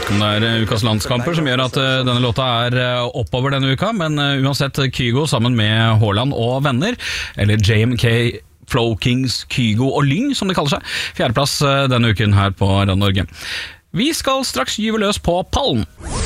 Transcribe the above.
vet ikke om det ukas landskamper som gjør at denne låta oppover denne uka, men uansett Kygo sammen med Haaland og venner, eller JMK, Flow Kings, Kygo og Lyng som det kaller seg. Fjerdeplass denne uken her på Radio Norge. Vi skal straks gyve løs på pallen.